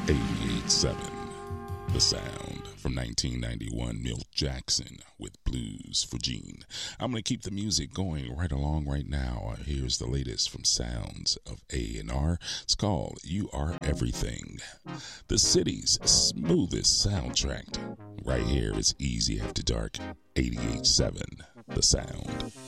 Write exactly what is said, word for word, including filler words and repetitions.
eighty-eight point seven, The Sound. From nineteen ninety-one, Milt Jackson with Blues for Gene. I'm going to keep the music going right along right now. Here's the latest from Sounds of A and R. It's called You Are Everything. The city's smoothest soundtrack. Right here is Easy After Dark, eighty-eight point seven, The Sound.